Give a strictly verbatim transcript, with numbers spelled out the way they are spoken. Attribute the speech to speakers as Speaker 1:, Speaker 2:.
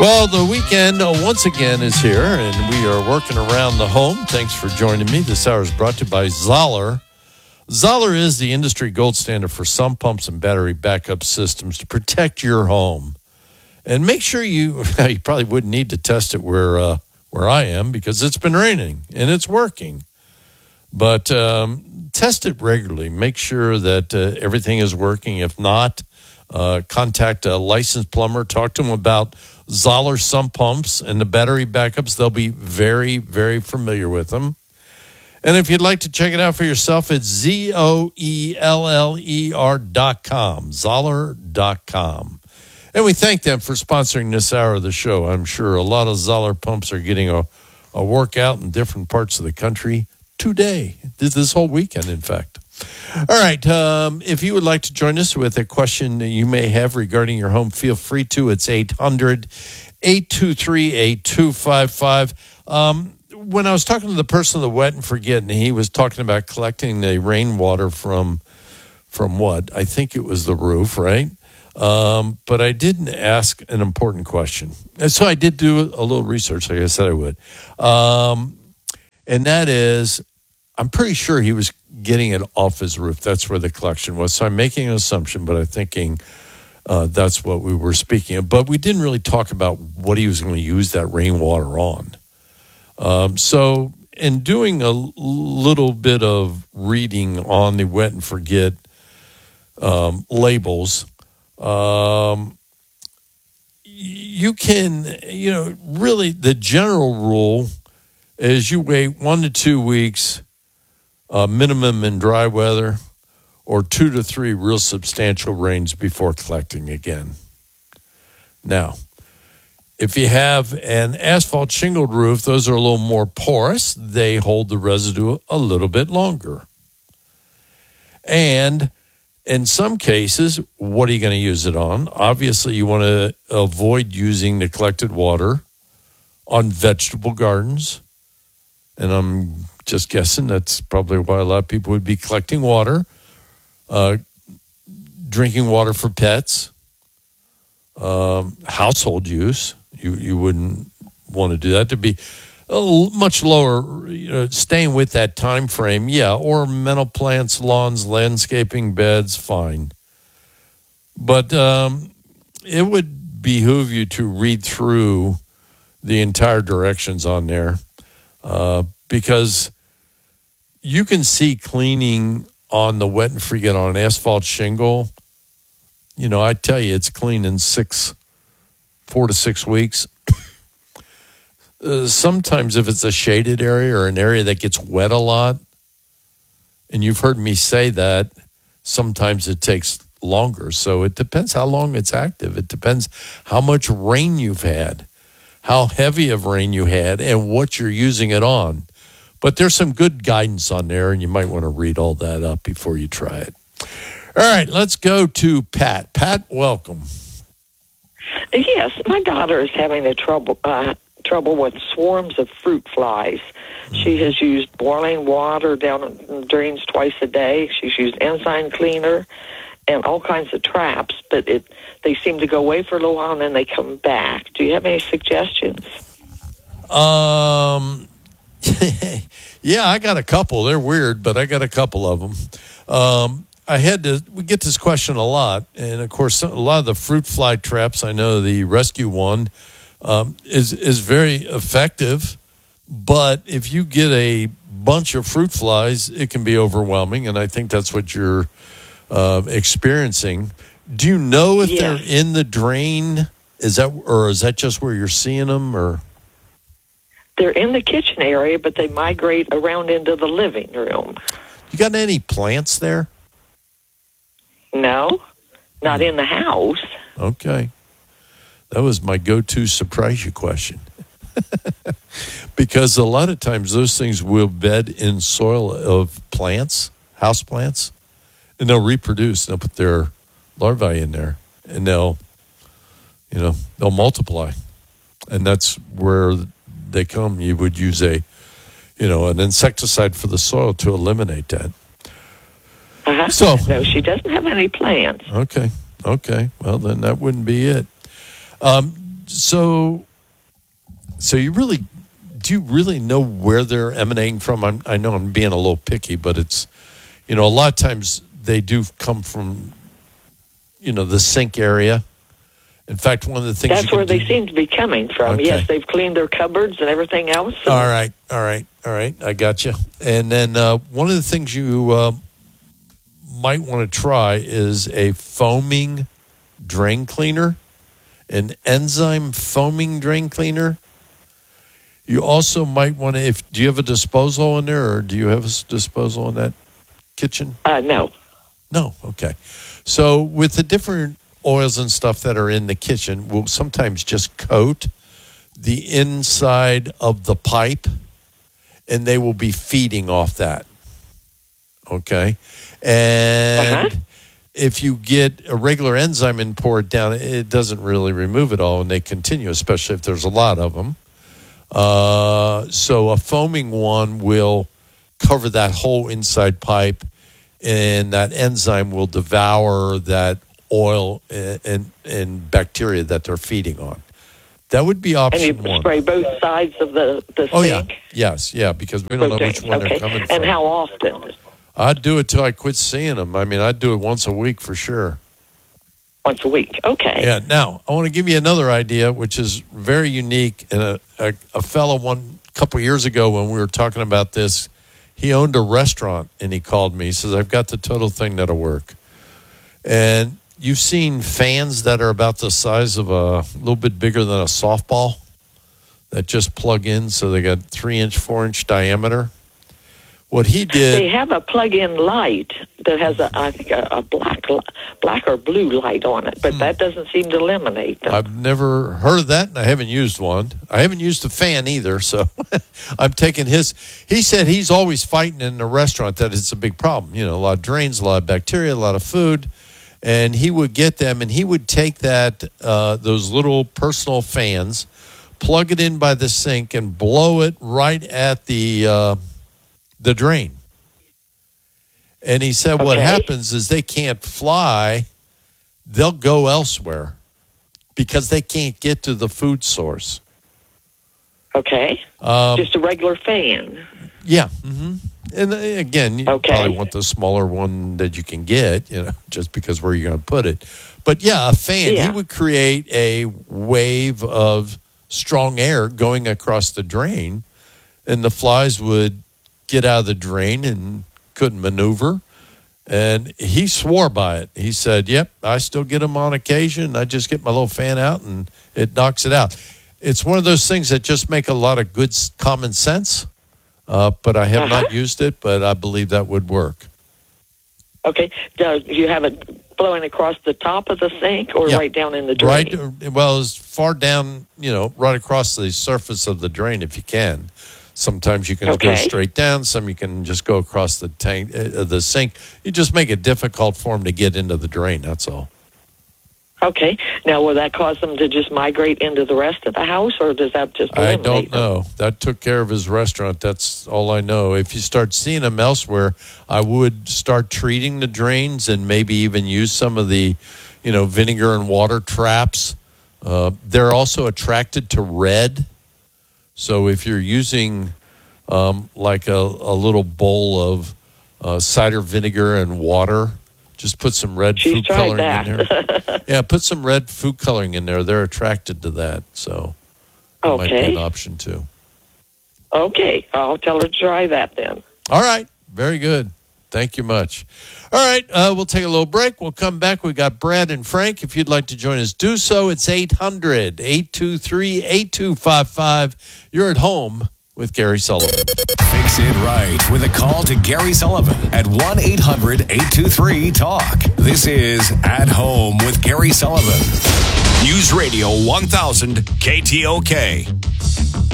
Speaker 1: Well, the weekend uh, once again is here, and we are working around the home. Thanks for joining me. This hour is brought to you by Zoller. Zoller is the industry gold standard for sump pumps and battery backup systems to protect your home. And make sure you, you probably wouldn't need to test it where uh, where I am because it's been raining and it's working. But um, test it regularly. Make sure that uh, everything is working. If not, uh, contact a licensed plumber. Talk to them about Zoller sump pumps and the battery backups. They'll be very, very familiar with them. And if you'd like to check it out for yourself, it's Z O E L L E R dot com, Zoller dot com. And we thank them for sponsoring this hour of the show. I'm sure a lot of Zoller pumps are getting a, a workout in different parts of the country today, this whole weekend, in fact. All right. Um, if you would like to join us with a question that you may have regarding your home, feel free to. It's eight hundred, eight two three, eight two five five. Um, when I was talking to the person of the wet and forget, and he was talking about collecting the rainwater from, from what? I think it was the roof, right? Um, but I didn't ask an important question. And so I did do a little research, like I said I would. Um, and that is, I'm pretty sure he was getting it off his roof. That's where the collection was. So I'm making an assumption, but I'm thinking uh, that's what we were speaking of. But we didn't really talk about what he was going to use that rainwater on. Um, so in doing a little bit of reading on the wet and forget um, labels, um, you can, you know, really the general rule is you wait one to two weeks Uh, minimum in dry weather, or two to three real substantial rains before collecting again. Now, if you have an asphalt shingled roof, those are a little more porous. They hold the residue a little bit longer. And in some cases, what are you going to use it on? Obviously, you want to avoid using the collected water on vegetable gardens. And I'm just guessing that's probably why a lot of people would be collecting water, uh, drinking water for pets, um, household use. You you wouldn't want to do that. To be a l- much lower, you know, staying with that time frame, yeah. Ornamental plants, lawns, landscaping, beds, fine. But um, it would behoove you to read through the entire directions on there. Uh, because you can see cleaning on the wet and forget on an asphalt shingle. You know, I tell you, it's clean in six, four to six weeks. uh, sometimes if it's a shaded area or an area that gets wet a lot, and you've heard me say that, sometimes it takes longer. So it depends how long it's active. It depends how much rain you've had, how heavy of rain you had, and what you're using it on. But there's some good guidance on there, and you might want to read all that up before you try it. All right, let's go to Pat. Pat, welcome.
Speaker 2: Yes, my daughter is having a trouble uh, trouble with swarms of fruit flies. She has used boiling water down in drains twice a day. She's used enzyme cleaner and all kinds of traps, but it they seem to go away for a little while and then they come back. Do you have any suggestions?
Speaker 1: Um, yeah, I got a couple. They're weird, but I got a couple of them. Um, I had to, we get this question a lot. And of course, a lot of the fruit fly traps, I know the Rescue One um, is, is very effective. But if you get a bunch of fruit flies, it can be overwhelming. And I think that's what you're uh, experiencing. Do you know if
Speaker 2: yes.
Speaker 1: they're in the drain? Is that, or is that just where you're seeing them, or?
Speaker 2: They're in the kitchen area, but they migrate around into the living room.
Speaker 1: You got any plants there?
Speaker 2: No, not in the house.
Speaker 1: Okay. That was my go-to surprise you question. Because a lot of times those things will bed in soil of plants, house plants, and they'll reproduce. They'll put their larvae in there, and they'll, you know, they'll multiply. And that's where they come. You would use a, you know, an insecticide for the soil to eliminate that.
Speaker 2: Uh-huh.
Speaker 1: So,
Speaker 2: no, she doesn't have any plants.
Speaker 1: Okay, okay. Well, then that wouldn't be it. Um, so, so you really, do you really know where they're emanating from? I'm, I know I'm being a little picky, but it's, you know, a lot of times they do come from, you know, the sink area. In fact, one of the things
Speaker 2: That's where they do, seem to be coming from.
Speaker 1: Okay.
Speaker 2: Yes, they've cleaned their cupboards and everything else. And
Speaker 1: all right, all right, all right. I got you. And then uh, one of the things you uh, might want to try is a foaming drain cleaner, an enzyme foaming drain cleaner. You also might want to, if do you have a disposal in there, or do you have a disposal in that kitchen?
Speaker 2: Uh, no.
Speaker 1: No, okay. So with the different oils and stuff that are in the kitchen, we'll sometimes just coat the inside of the pipe, and they will be feeding off that. Okay? And uh-huh. if you get a regular enzyme and pour it down, it doesn't really remove it all, and they continue, especially if there's a lot of them. Uh, so a foaming one will cover that whole inside pipe, and that enzyme will devour that oil and, and, and bacteria that they're feeding on. That would be option
Speaker 2: one. And you
Speaker 1: one.
Speaker 2: spray both sides of the, the
Speaker 1: oh,
Speaker 2: sink?
Speaker 1: yeah. Yes, yeah, because we don't
Speaker 2: both
Speaker 1: know which
Speaker 2: drains.
Speaker 1: one
Speaker 2: okay.
Speaker 1: they're coming
Speaker 2: and
Speaker 1: from.
Speaker 2: And how often?
Speaker 1: I'd do it till I quit seeing them. I mean, I'd do it once a week for sure.
Speaker 2: Once a week, okay.
Speaker 1: Yeah, now, I want to give you another idea, which is very unique. And a, a, a fellow one couple years ago when we were talking about this, he owned a restaurant, and he called me. He says, I've got the total thing that'll work. And you've seen fans that are about the size of a little bit bigger than a softball that just plug in, so they got three-inch, four-inch diameter. What he did...
Speaker 2: They have a plug-in light that has, a, I think, a, a black black or blue light on it, but hmm. that doesn't seem to eliminate them.
Speaker 1: I've never heard of that, and I haven't used one. I haven't used a fan either, so I'm taking his... He said he's always fighting in the restaurant that it's a big problem. You know, a lot of drains, a lot of bacteria, a lot of food, and he would get them, and he would take that, uh, those little personal fans, plug it in by the sink, and blow it right at the... Uh, the drain. And he said okay. what happens is they can't fly, they'll go elsewhere because they can't get to the food source.
Speaker 2: Okay. Um, Just a regular fan.
Speaker 1: Yeah. Mm-hmm. And again, you
Speaker 2: okay.
Speaker 1: probably want the smaller one that you can get, you know, just because where you're going to put it. But yeah, a fan, yeah. he would create a wave of strong air going across the drain, and the flies would get out of the drain and couldn't maneuver. And he swore by it. He said, yep, I still get them on occasion. I just get my little fan out and it knocks it out. It's one of those things that just make a lot of good common sense, uh, but I have uh-huh. not used it, but I believe that would work.
Speaker 2: Okay. Do you have it blowing across the top of the sink or
Speaker 1: yeah.
Speaker 2: right down in the drain?
Speaker 1: Right, well, as far down, you know, right across the surface of the drain if you can. Sometimes you can
Speaker 2: okay.
Speaker 1: go straight down. Some you can just go across the tank, uh, the sink. You just make it difficult for them to get into the drain. That's all.
Speaker 2: Okay. Now, will that cause them to just migrate into the rest of the house, or does that just eliminate
Speaker 1: I don't know.
Speaker 2: them?
Speaker 1: That took care of his restaurant. That's all I know. If you start seeing them elsewhere, I would start treating the drains and maybe even use some of the, you know, vinegar and water traps. Uh, they're also attracted to red. So if you're using um, like a, a little bowl of uh, cider vinegar and water, just put some red
Speaker 2: She's
Speaker 1: food coloring that. in there. Yeah, put some red food coloring in there. They're attracted to that. So that
Speaker 2: okay.
Speaker 1: might be an option too.
Speaker 2: Okay. I'll tell her to try that then.
Speaker 1: All right. Very good. Thank you much. All right, uh, we'll take a little break. We'll come back. We've got Brad and Frank. If you'd like to join us, do so. It's eight hundred, eight two three, eight two five five. You're at home with Gary Sullivan.
Speaker 3: Fix it right with a call to Gary Sullivan at one eight hundred, eight two three, talk. This is At Home with Gary Sullivan.
Speaker 4: News Radio one thousand K T O K.